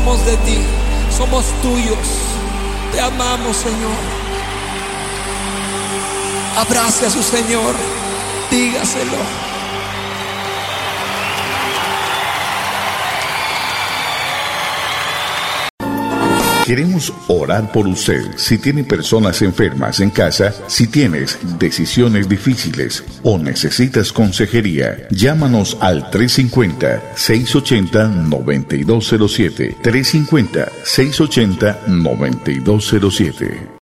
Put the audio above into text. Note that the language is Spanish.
somos de ti, somos tuyos. Te amamos, Señor. Abrace a su Señor, dígaselo. Queremos orar por usted. Si tiene personas enfermas en casa, si tienes decisiones difíciles o necesitas consejería, llámanos al 350-680-9207. 350-680-9207.